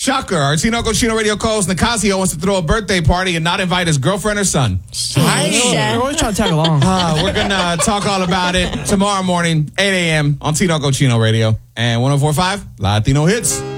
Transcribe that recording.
Shocker. Our Tinoco Chino Radio co-host Nicasio wants to throw a birthday party and not invite his girlfriend or son. You're always trying to tag along. We're going to talk all about it tomorrow morning, 8 a.m. on Tinoco Chino Radio and 104.5 Latino Hits.